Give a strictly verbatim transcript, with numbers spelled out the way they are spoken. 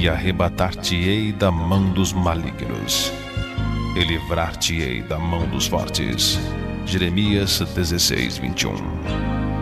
e arrebatar-te-ei da mão dos malignos, e livrar-te-ei da mão dos fortes. Jeremias dezesseis, vinte e um.